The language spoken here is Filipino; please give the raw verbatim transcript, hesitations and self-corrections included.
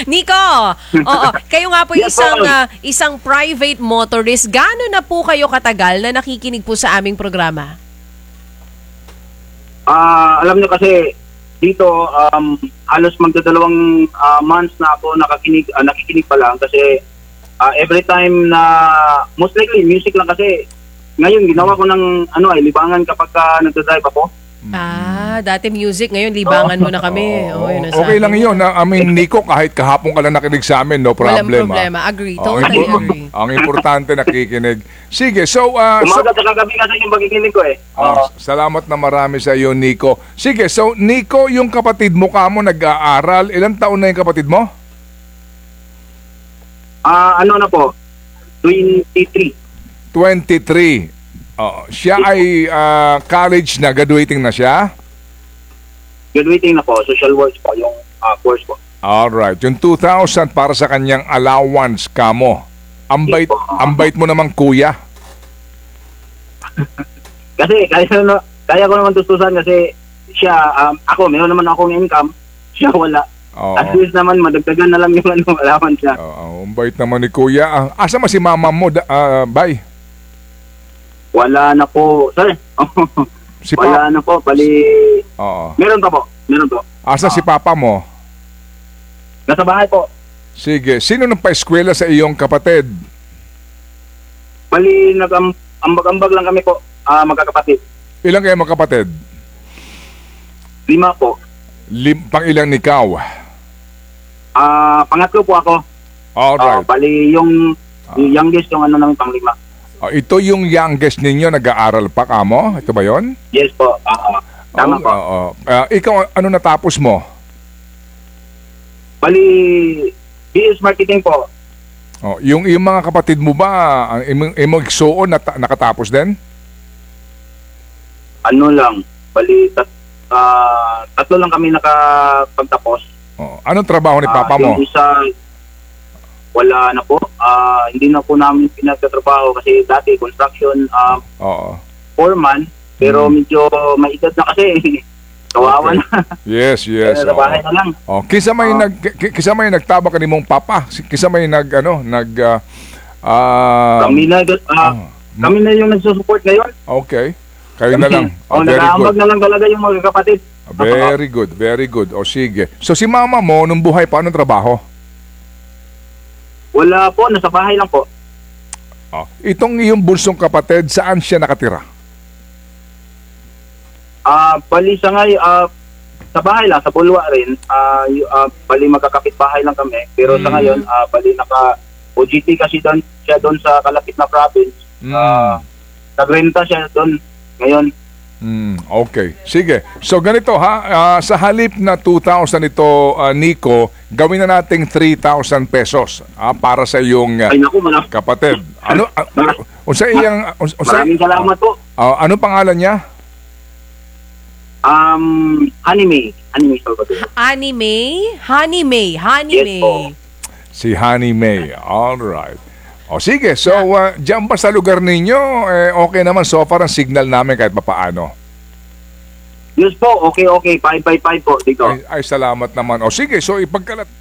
Nico, oo, kayo nga po Yes, isang po. ah, isang private motorist. Gaano na po kayo katagal na nakikinig po sa aming programa? Ah, alam niyo kasi dito um halos magdadalawang ah, months na ako nakakinig ah, nakikinig pa lang kasi ah, every time na most likely music lang kasi ngayon ginawa ko ng ano ay libangan kapag ka nagda-drive ako. Ah, dati music, ngayon libangan mo na kami. Oo, Oh, yun ang okay sabi lang mo. yun. I mean, Nico, kahit kahapon ka lang nakinig sa amin, no Walang problem. problema. ah. Agree. Oo, Totally impor- agree. Ang importante, nakikinig. Sige, so, uh, so Umaga sa kagabi kasi yung pakikinig ko eh. ah, Oo. salamat na marami sa iyo, Nico. Sige, so, Nico, yung kapatid mo ka mo nag-aaral, ilang taon na yung kapatid mo? Ah, ano na po? twenty-three. twenty-three. Oo, siya ay ah, college na, graduating na siya? Graduating na po, social works po yung ah, course po. Alright, yung two thousand para sa kanyang allowance ka mo. Ambait, ambait mo naman, kuya. Kasi kaya na kaya ko naman tustusan kasi siya um, ako meron naman akong income, siya wala. Oo. At least naman madagdagan na lang yung ano alaman siya. Oo, ang bait naman ni kuya. Ah, asa ma si mama mo, da, ah, bay? Wala na po, sir. Si Wala pa- na po, bali Oo. meron pa po, meron po. Asa si papa mo? Nasa bahay po. Sige, sino nang pa-eskwela sa iyong kapatid? Bali nag-ambag-ambag lang kami po, ah magkakapatid. Ilang kayo magkapatid? Lima po. Lim, pang ilang nikaw? Ah pangatlo po ako. Ah, Alright. bali yung, yung youngest yung ano ng panglima. Ah, ito yung youngest ninyo, nag-aaral pa ka mo? Ito ba yon? Yes po. Ah, ah. tama Oo, po. oo. Ah, ikaw, ano natapos mo? Bali B S marketing po. Oh, yung, yung mga kapatid mo ba, ang imong imong igsuon, nata- nakatapos din? Ano lang, bali tat, ah, tatlo lang kami nakapagtapos. Oh, anong trabaho ni Ah, papa mo? Yung isa, wala na po. Ah, hindi na po namin pinagtatrabaho kasi dati construction ah, Oo. foreman, pero Hmm. medyo may edad na kasi. Kawawa Okay. na. Yes, yes. Sa bahay oo. na lang. Oh, kisa may Ah. nag ki- kisa may nagtaba kanimong papa, Si- kisa may nag ano, nag ah, ah, kami na ah, ah, kami na yung nagsusupport ngayon. okay. Kayo na lang. Oh, Oh, very nag-aambag good. na lang talaga yung mga kapatid. Very good, very good. O sige. So si mama mo nung buhay pa anong trabaho? Wala po, nasa bahay lang po. Oh, itong iyong bulsong kapatid, saan siya nakatira? Ah, bali sa ngay ah, sa bahay lang, sa Bulwa rin. Ah, y- ah, bali magkakapit bahay lang kami. Pero sa Mm. ngayon, ah, bali naka O G T kasi doon siya doon sa kalapit na province. Mm. Ah, nagrenta siya doon ngayon. Mm, okay. Sige. So ganito ha, ah, sa halip na two thousand ito, ah, Nico, gawin na nating three thousand pesos ah, para sa iyong ah, Ay naku, malam- kapatid. Ano uh, unsa iyang uns- unsa maraming salamat po. ah, ano pangalan niya? Um, Anime. Anime Salvador. Anime? Honey May. Honey Yes May. po. Si Honey May. All right. O sige, so uh, diyan ba sa lugar ninyo, eh, okay naman so far ang signal namin kahit papaano. Yes po, okay, okay. five by five po dito. Ay, ay salamat naman. O sige, so ipagkalat